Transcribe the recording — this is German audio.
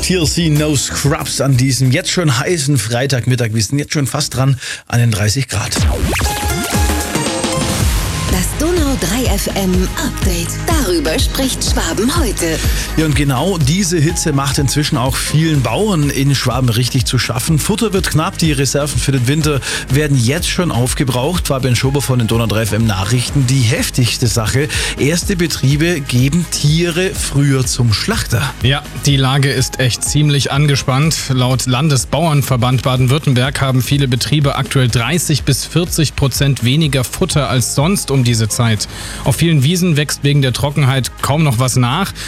TLC No Scrubs an diesem jetzt schon heißen Freitagmittag. Wir sind jetzt schon fast dran an den 30 Grad. Das Donau 3 FM Update. Darüber spricht Schwaben heute. Ja, und genau diese Hitze macht inzwischen auch vielen Bauern in Schwaben richtig zu schaffen. Futter wird knapp, die Reserven für den Winter werden jetzt schon aufgebraucht. Fabian Schober von den Donau 3 FM Nachrichten. Die heftigste Sache: erste Betriebe geben Tiere früher zum Schlachter. Ja, die Lage ist echt ziemlich angespannt. Laut Landesbauernverband Baden-Württemberg haben viele Betriebe aktuell 30-40% weniger Futter als sonst um diese Zeit. Auf vielen Wiesen wächst wegen der Trockenheit kaum noch was nach.